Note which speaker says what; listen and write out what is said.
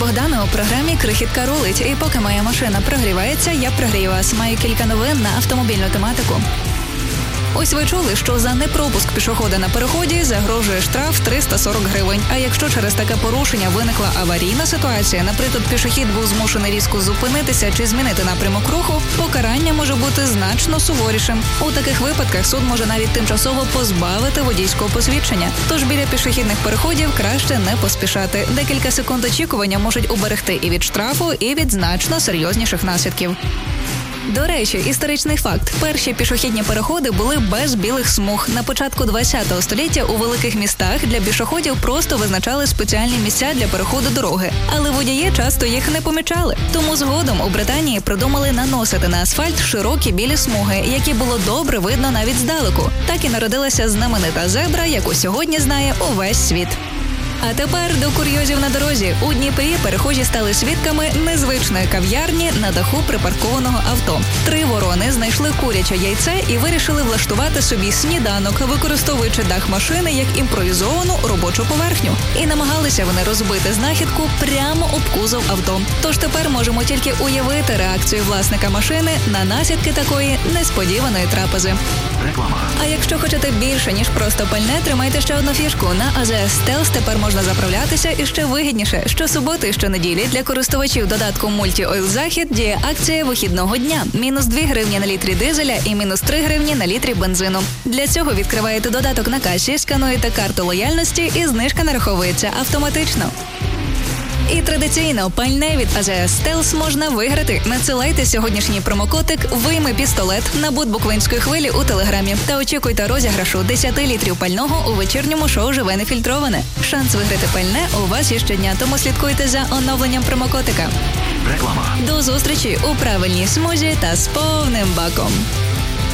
Speaker 1: Богдана у програмі «Крихітка рулить». І поки моя машина прогрівається, я прогрію вас. Маю кілька новин на автомобільну тематику. Ось ви чули, що за непропуск пішохода на переході загрожує штраф 340 гривень. А якщо через таке порушення виникла аварійна ситуація, наприклад, пішохід був змушений різко зупинитися чи змінити напрямок руху, покарання може бути значно суворішим. У таких випадках суд може навіть тимчасово позбавити водійського посвідчення. Тож біля пішохідних переходів краще не поспішати. Декілька секунд очікування можуть уберегти і від штрафу, і від значно серйозніших наслідків. До речі, історичний факт. Перші пішохідні переходи були без білих смуг. На початку ХХ століття у великих містах для пішоходів просто визначали спеціальні місця для переходу дороги. Але водії часто їх не помічали. Тому згодом у Британії придумали наносити на асфальт широкі білі смуги, які було добре видно навіть здалеку. Так і народилася знаменита зебра, яку сьогодні знає увесь світ. А тепер до курйозів на дорозі. У Дніпрі перехожі стали свідками незвичної кав'ярні на даху припаркованого авто. 3 ворони знайшли куряче яйце і вирішили влаштувати собі сніданок, використовуючи дах машини як імпровізовану робочу поверхню. І намагалися вони розбити знахідку прямо об кузов авто. Тож тепер можемо тільки уявити реакцію власника машини на наслідки такої несподіваної трапези.
Speaker 2: Реклама.
Speaker 1: А якщо хочете більше, ніж просто пальне, тримайте ще одну фішку. На АЗС Стелс тепер можна заправлятися і ще вигідніше. Щосуботи і щонеділі для користувачів додатку Multi-Oil Захід діє акція вихідного дня. Мінус 2 гривні на літрі дизеля і мінус 3 гривні на літрі бензину. Для цього відкриваєте додаток на касі, скануєте карту лояльності і знижка нараховується автоматично. І традиційно пальне від АЗС Стелс можна виграти. Надсилайте сьогоднішній промокодик «Вийми пістолет» на бот Буковинської хвилі у Телеграмі та очікуйте розіграшу 10 літрів пального у вечірньому шоу «Живе нефільтроване». Шанс виграти пальне у вас є щодня, тому слідкуйте за оновленням промокодика.
Speaker 2: Реклама.
Speaker 1: До зустрічі у правильній смузі та з повним баком.